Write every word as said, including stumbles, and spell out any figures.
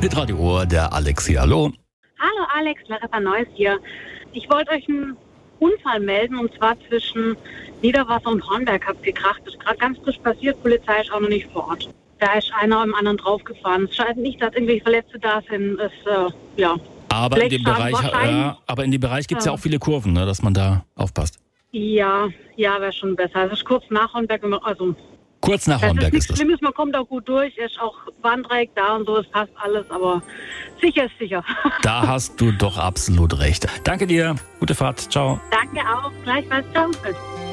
Mit Radio Ohr, der Alex hier. Hallo. Hallo Alex, Larissa Neuss hier. Ich wollte euch einen Unfall melden, und zwar zwischen Niederwasser und Hornberg hat gekracht. Das ist gerade ganz frisch passiert, Polizei ist auch noch nicht vor Ort. Da ist einer am anderen draufgefahren. Es scheint nicht, dass irgendwelche Verletzte da sind. Es, äh, ja. Aber in dem Bereich, ja, aber in dem Bereich gibt es ja. ja auch viele Kurven, ne, dass man da aufpasst. Ja, ja, wäre schon besser. Es ist kurz nach Hornberg, also kurz nach Hornberg ist das. Schlimmes, man kommt auch gut durch, ist auch Warndreieck da und so, es passt alles, aber sicher ist sicher. Da hast du doch absolut recht. Danke dir, gute Fahrt, ciao. Danke auch, gleichfalls, ciao.